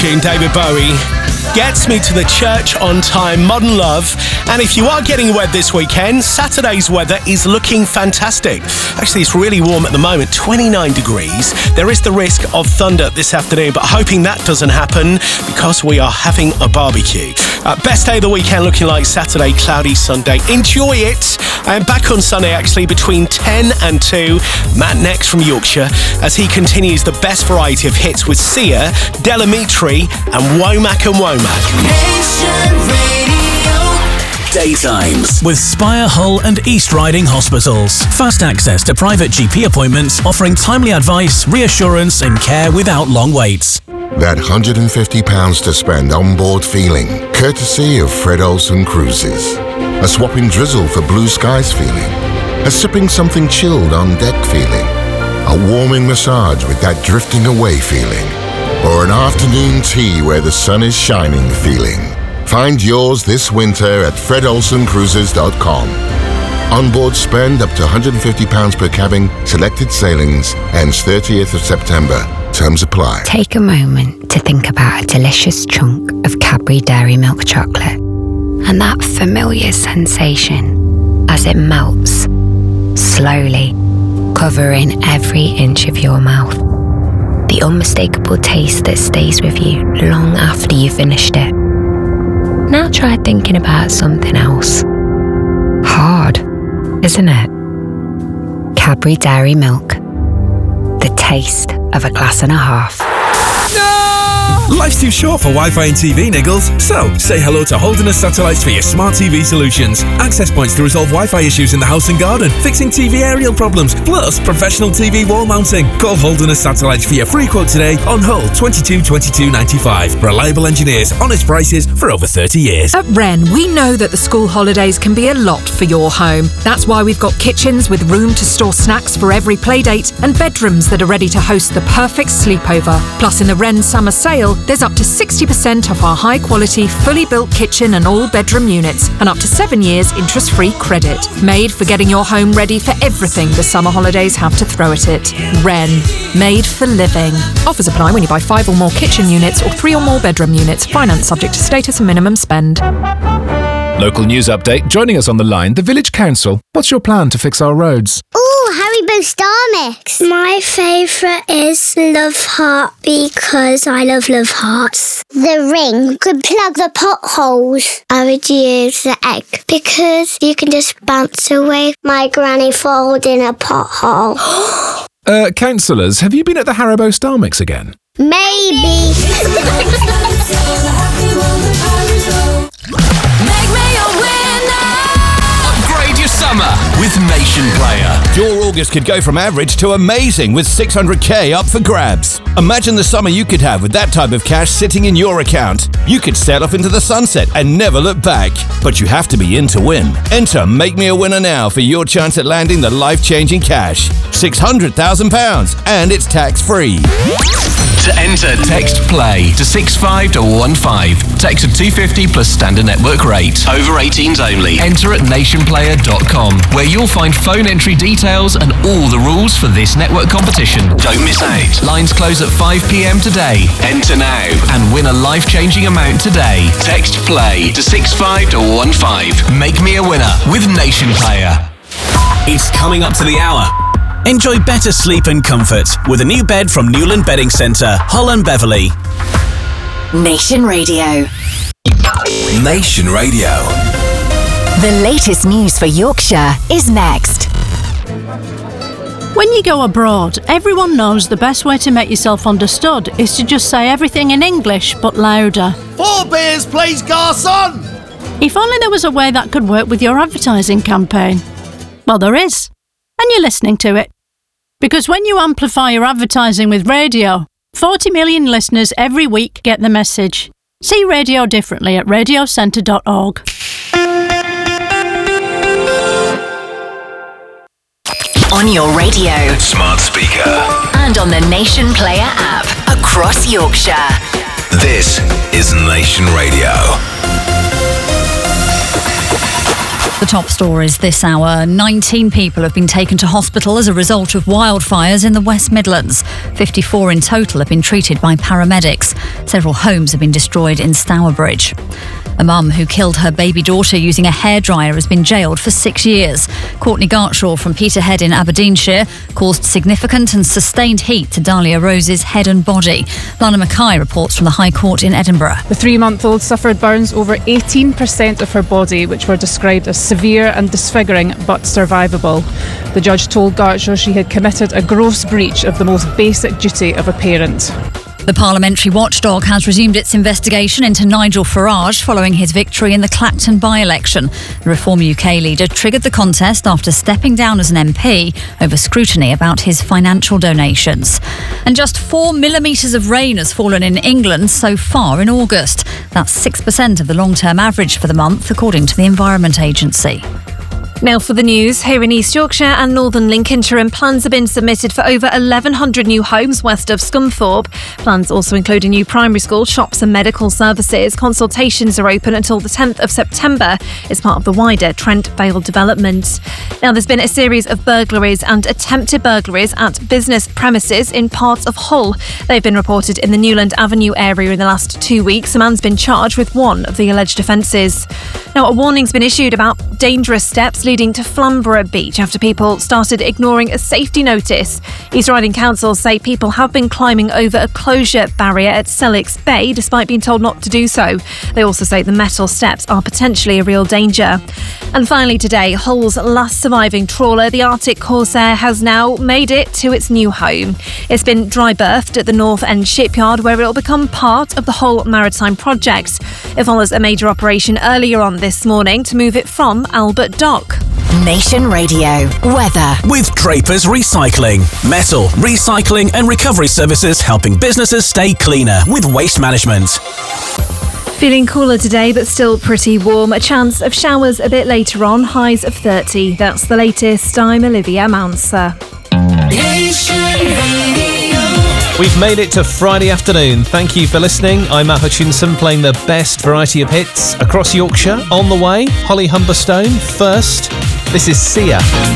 tune, David Bowie. Gets Me to the Church on Time, Modern Love. And if you are getting wet this weekend, Saturday's weather is looking fantastic. Actually, it's really warm at the moment, 29 degrees. There is the risk of thunder this afternoon, but hoping that doesn't happen because we are having a barbecue. Best day of the weekend looking like Saturday, cloudy Sunday. Enjoy it. I am back on Sunday, actually, between 10 and 2. Matt next from Yorkshire as he continues the best variety of hits with Sia, Delamitri and Womack and Womack. Nation Radio. Daytimes with Spire, Hull and East Riding Hospitals. Fast access to private GP appointments, offering timely advice, reassurance and care without long waits. That £150 to spend on board feeling, courtesy of Fred Olsen Cruises. A swapping drizzle for blue skies feeling. A sipping something chilled on deck feeling. A warming massage with that drifting away feeling. Or an afternoon tea where the sun is shining feeling. Find yours this winter at fredolsencruises.com. Onboard spend up to £150 per cabin, selected sailings, ends 30th of September. Terms apply. Take a moment to think about a delicious chunk of Cadbury Dairy Milk chocolate and that familiar sensation as it melts, slowly, covering every inch of your mouth. The unmistakable taste that stays with you long after you've finished it. Now try thinking about something else. Hard, isn't it? Cadbury Dairy Milk. The taste of a glass and a half. Life's too short for Wi-Fi and TV, Niggles. So, say hello to Holderness Satellites for your smart TV solutions. Access points to resolve Wi-Fi issues in the house and garden, fixing TV aerial problems, plus professional TV wall mounting. Call Holderness Satellites for your free quote today on Hull 22 22 95. Reliable engineers, honest prices for over 30 years. At Wren, we know that the school holidays can be a lot for your home. That's why we've got kitchens with room to store snacks for every playdate and bedrooms that are ready to host the perfect sleepover. Plus, in the Wren summer sale, there's up to 60% off our high-quality, fully built kitchen and all-bedroom units and up to 7 years interest-free credit. Made for getting your home ready for everything the summer holidays have to throw at it. Wren. Made for living. Offers apply when you buy 5 or more kitchen units or 3 or more bedroom units. Finance subject to status and minimum spend. Local news update. Joining us on the line, the Village Council. What's your plan to fix our roads? Haribo Star Mix. My favourite is Love Heart because I love hearts. The ring could plug the potholes. I would use the egg because you can just bounce away my granny falling in a pothole. Councillors, have you been at the Haribo Star Mix again? Maybe. Summer with Nation Player. Your August could go from average to amazing with 600k up for grabs. Imagine the summer you could have with that type of cash sitting in your account. You could sail off into the sunset and never look back. But you have to be in to win. Enter Make Me a Winner now for your chance at landing the life-changing cash. £600,000 and it's tax-free. To enter, text PLAY to 65215. Text at 250 plus standard network rate. Over 18s only. Enter at nationplayer.com, where you'll find phone entry details and all the rules for this network competition. Don't miss out. Lines close at 5 p.m. today. Enter now and win a life-changing amount today. Text PLAY to 65215. Make me a winner with Nation Player. It's coming up to the hour. Enjoy better sleep and comfort with a new bed from Newland Bedding Centre, Hull and Beverley. Nation Radio. Nation Radio. The latest news for Yorkshire is next. When you go abroad, everyone knows the best way to make yourself understood is to just say everything in English, but louder. 4 beers, please, garçon! If only there was a way that could work with your advertising campaign. Well, there is. And you're listening to it. Because when you amplify your advertising with radio, 40 million listeners every week get the message. See radio differently at radiocentre.org. On your radio, smart speaker, and on the Nation Player app across Yorkshire. This is Nation Radio. The top stories this hour. 19 people have been taken to hospital as a result of wildfires in the West Midlands. 54 in total have been treated by paramedics. Several homes have been destroyed in Stourbridge. A mum who killed her baby daughter using a hairdryer has been jailed for 6 years. Courtney Gartshaw from Peterhead in Aberdeenshire caused significant and sustained heat to Dahlia Rose's head and body. Lana Mackay reports from the High Court in Edinburgh. The 3-month-old suffered burns over 18% of her body, which were described as severe and disfiguring but survivable. The judge told Gartshaw she had committed a gross breach of the most basic duty of a parent. The parliamentary watchdog has resumed its investigation into Nigel Farage following his victory in the Clacton by-election. The Reform UK leader triggered the contest after stepping down as an MP over scrutiny about his financial donations. And just 4 millimetres of rain has fallen in England so far in August. That's 6% of the long-term average for the month, according to the Environment Agency. Now for the news. Here in East Yorkshire and Northern Lincolnshire, and plans have been submitted for over 1,100 new homes west of Scunthorpe. Plans also include a new primary school, shops and medical services. Consultations are open until the 10th of September as part of the wider Trent Vale development. Now there's been a series of burglaries and attempted burglaries at business premises in parts of Hull. They've been reported in the Newland Avenue area in the last 2 weeks. A man's been charged with one of the alleged offences. Now a warning's been issued about dangerous steps leading to Flamborough Beach after people started ignoring a safety notice. East Riding Council say people have been climbing over a closure barrier at Selix Bay despite being told not to do so. They also say the metal steps are potentially a real danger. And finally today, Hull's last surviving trawler, the Arctic Corsair, has now made it to its new home. It's been dry berthed at the North End shipyard where it will become part of the Hull Maritime Project. It follows a major operation earlier on this morning to move it from Albert Dock. Nation Radio weather. With Draper's Recycling. Metal, recycling and recovery services helping businesses stay cleaner with waste management. Feeling cooler today, but still pretty warm. A chance of showers a bit later on, highs of 30. That's the latest. I'm Olivia Manser. We've made it to Friday afternoon. Thank you for listening. I'm Matt Hutchinson, playing the best variety of hits across Yorkshire. On the way, Holly Humberstone first. This is Sia.